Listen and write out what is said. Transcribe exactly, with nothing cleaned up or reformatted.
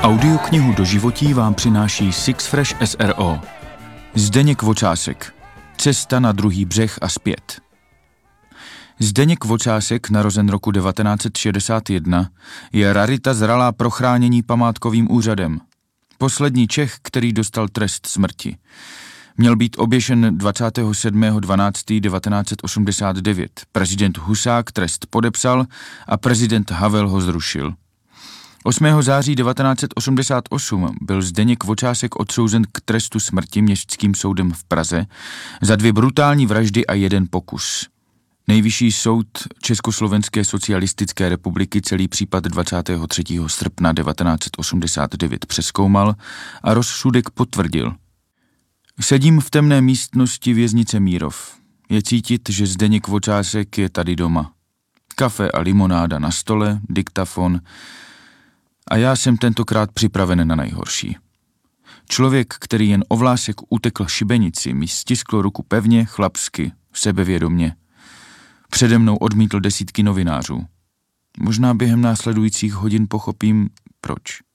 Audioknihu do životí vám přináší Six Fresh S R O. Zdeněk Vočásek. Cesta na druhý břeh a zpět. Zdeněk Vočásek, narozen roku devatenáct set šedesát jedna, je rarita zralá pro chránění památkovým úřadem. Poslední Čech, který dostal trest smrti. Měl být oběšen dvacátého sedmého dvanáctého devatenáct set osmdesát devět. Prezident Husák trest podepsal a prezident Havel ho zrušil. osmého září devatenáct set osmdesát osm byl Zdeněk Vočásek odsouzen k trestu smrti Městským soudem v Praze za dvě brutální vraždy a jeden pokus. Nejvyšší soud Československé socialistické republiky celý případ dvacátého třetího srpna devatenáct set osmdesát devět přezkoumal a rozsudek potvrdil. Sedím v temné místnosti věznice Mírov. Je cítit, že Zdeněk Vočásek je tady doma. Kafe a limonáda na stole, diktafon a já jsem tentokrát připraven na nejhorší. Člověk, který jen o vlásek utekl šibenici, mi stiskl ruku pevně, chlapsky, sebevědomně. Přede mnou odmítl desítky novinářů. Možná během následujících hodin pochopím, proč.